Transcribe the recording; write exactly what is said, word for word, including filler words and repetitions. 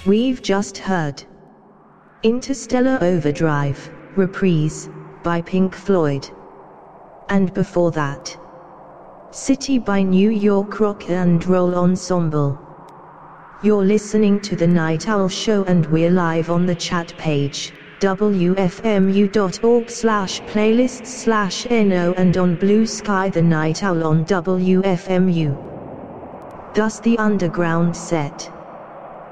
We've just heard Interstellar Overdrive, reprise, by Pink Floyd. And before that, City by New York Rock and Roll Ensemble. You're listening to The Night Owl Show and we're live on the chat page, W F M U dot org slash playlists slash N O and on Blue Sky The Night Owl on W F M U. Thus the underground set.